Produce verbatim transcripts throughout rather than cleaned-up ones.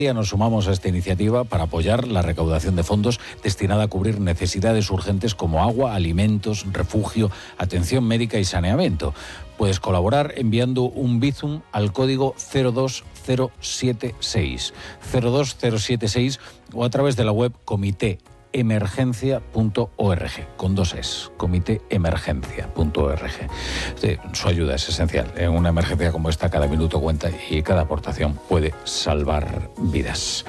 Nos sumamos a esta iniciativa para apoyar la recaudación de fondos destinada a cubrir necesidades urgentes como agua, alimentos, refugio, atención médica y saneamiento. Puedes colaborar enviando un Bizum al código cero dos cero siete seis, cero dos cero siete seis o a través de la web comité emergencia punto org, con dos es, comité emergencia punto org. Sí, su ayuda es esencial. En una emergencia como esta, cada minuto cuenta y cada aportación puede salvar vidas.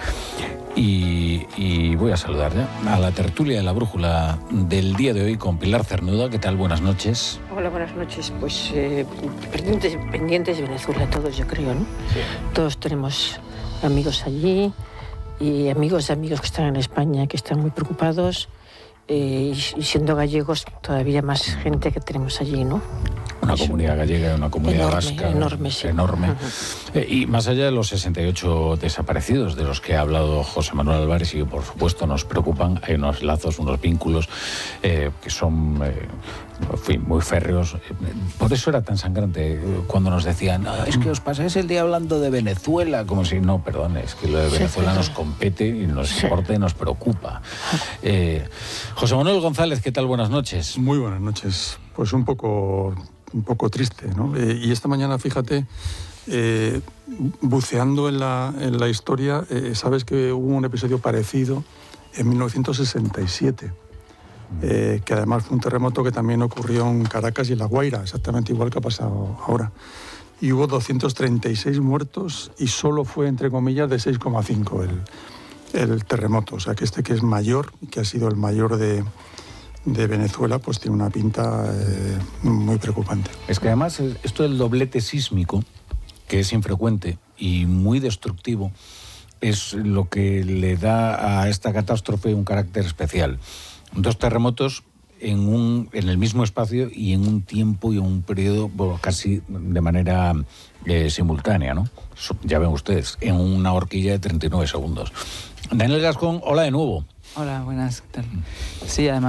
Y, y voy a saludar ya a la tertulia de la brújula del día de hoy con Pilar Cernuda. ¿Qué tal? Buenas noches. Hola, buenas noches. Pues eh, pendientes, pendientes de Venezuela todos, yo creo, ¿no? Sí. Todos tenemos amigos allí y amigos de amigos que están en España, que están muy preocupados, eh, y, y siendo gallegos todavía más gente que tenemos allí, ¿no? Una Es comunidad gallega y una comunidad enorme, vasca enorme, sí. enorme. Uh-huh. Eh, y más allá de los sesenta y ocho desaparecidos de los que ha hablado José Manuel Álvarez y que por supuesto nos preocupan, hay unos lazos, unos vínculos eh, que son eh, en fin, muy férreos. Por eso era tan sangrante cuando nos decían, ah, es que os pasáis el día hablando de Venezuela, como si no, perdón, es que lo de Venezuela sí, nos compete y nos sí. importa y nos preocupa. Eh, José Manuel González, ¿qué tal? Buenas noches. Muy buenas noches. Pues un poco... un poco triste, ¿no? Eh, y esta mañana, fíjate, eh, buceando en la, en la historia, eh, sabes que hubo un episodio parecido en mil novecientos sesenta y siete, eh, que además fue un terremoto que también ocurrió en Caracas y en La Guaira, exactamente igual que ha pasado ahora. Y hubo doscientos treinta y seis muertos y solo fue, entre comillas, de seis coma cinco el, el terremoto. O sea, que este que es mayor, que ha sido el mayor de... de Venezuela, pues tiene una pinta eh, muy preocupante. Es que además esto del doblete sísmico, que es infrecuente y muy destructivo, es lo que le da a esta catástrofe un carácter especial. Dos terremotos en, un, en el mismo espacio y en un tiempo y en un periodo bueno, casi de manera eh, simultánea, ¿no? Ya ven ustedes, en una horquilla de treinta y nueve segundos. Daniel Gascón, hola de nuevo. Hola, buenas, ¿qué tal? Sí, además